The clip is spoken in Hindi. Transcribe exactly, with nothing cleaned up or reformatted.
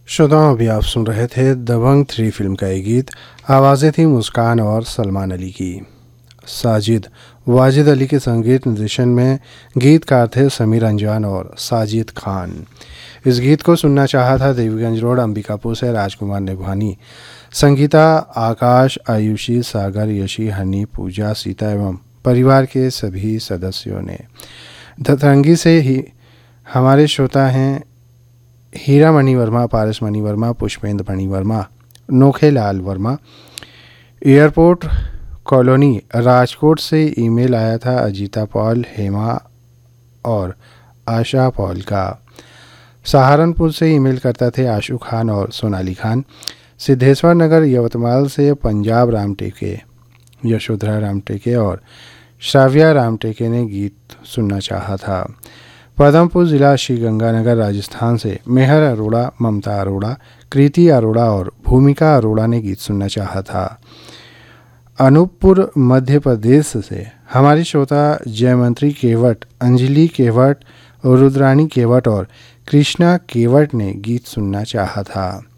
श्रोताओं, अभी आप सुन रहे थे दबंग थ्री फिल्म का ये गीत। आवाज़ें थी मुस्कान और सलमान अली की। साजिद वाजिद अली के संगीत निर्देशन में गीतकार थे समीर अंजान और साजिद खान। इस गीत को सुनना चाहा था देवीगंज रोड अंबिकापुर से राजकुमार नेभानी। संगीता आकाश, आयुषी, सागर, यशी, हनी, पूजा, सीता एवं परिवार के सभी सदस्यों ने। दतरंगी से ही हमारे श्रोता हैं हीरा मणि वर्मा, पारस मणि वर्मा, पुष्पेंद्र मणि वर्मा, नोखेलाल वर्मा। एयरपोर्ट कॉलोनी राजकोट से ईमेल आया था अजीता पॉल, हेमा और आशा पॉल का। सहारनपुर से ईमेल करता थे आशु खान और सोनाली खान। सिद्धेश्वर नगर यवतमाल से पंजाब राम टेके, यशोधरा राम टेके और श्राव्या राम टेके ने गीत सुनना चाहा था। पदमपुर ज़िला श्रीगंगानगर राजस्थान से मेहर अरोड़ा, ममता अरोड़ा, कृति अरोड़ा और भूमिका अरोड़ा ने गीत सुनना चाहा था। अनूपपुर मध्य प्रदेश से हमारी श्रोता जयमंत्री केवट, अंजलि केवट, रुद्रानी केवट और कृष्णा केवट ने गीत सुनना चाहा था।